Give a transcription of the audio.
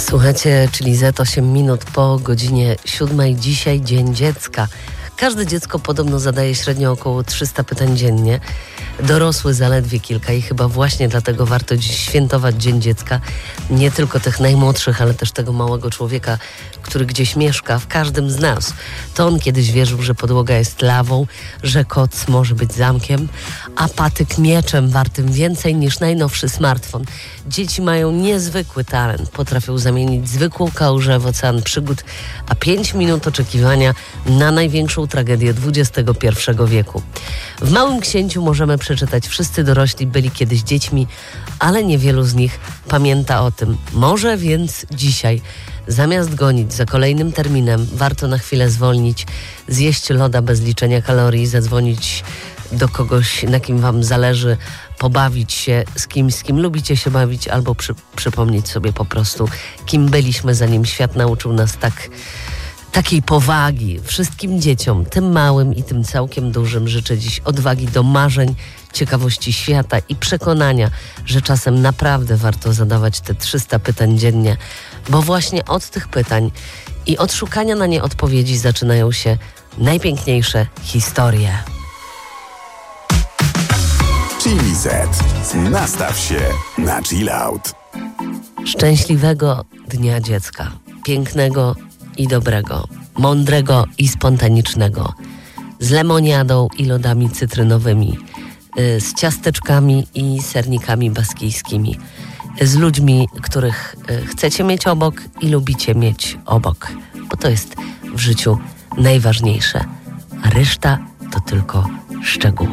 Słuchajcie, czyli Z 8 minut po godzinie 7. Dzisiaj Dzień Dziecka. Każde dziecko podobno zadaje średnio około 300 pytań dziennie. Dorosły zaledwie kilka i chyba właśnie dlatego warto dziś świętować Dzień Dziecka. Nie tylko tych najmłodszych, ale też tego małego człowieka, który gdzieś mieszka w każdym z nas. To on kiedyś wierzył, że podłoga jest lawą, że koc może być zamkiem, a patyk mieczem wartym więcej niż najnowszy smartfon. Dzieci mają niezwykły talent. Potrafią zamienić zwykłą kałużę w ocean przygód, a 5 minut oczekiwania na największą tragedię XXI wieku. W Małym Księciu możemy przeczytać: wszyscy dorośli byli kiedyś dziećmi, ale niewielu z nich pamięta o tym. Może więc dzisiaj, zamiast gonić za kolejnym terminem, warto na chwilę zwolnić, zjeść loda bez liczenia kalorii, zadzwonić do kogoś, na kim wam zależy, pobawić się z kim lubicie się bawić, albo przypomnieć sobie po prostu, kim byliśmy, zanim świat nauczył nas takiej powagi. Wszystkim dzieciom, tym małym i tym całkiem dużym, życzę dziś odwagi do marzeń, ciekawości świata i przekonania, że czasem naprawdę warto zadawać te 300 pytań dziennie, bo właśnie od tych pytań i od szukania na nie odpowiedzi zaczynają się najpiękniejsze historie. Chili Z. Nastaw się na chill out. Szczęśliwego Dnia Dziecka. Pięknego i dobrego. Mądrego i spontanicznego. Z lemoniadą i lodami cytrynowymi. Z ciasteczkami i sernikami baskijskimi. Z ludźmi, których chcecie mieć obok i lubicie mieć obok. Bo to jest w życiu najważniejsze. A reszta to tylko szczegóły.